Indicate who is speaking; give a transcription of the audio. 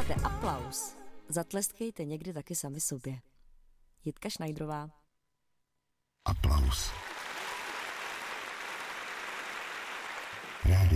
Speaker 1: máte aplaus, zatleskejte někdy taky sami sobě. Jitka Šnajdrová.
Speaker 2: Aplaus.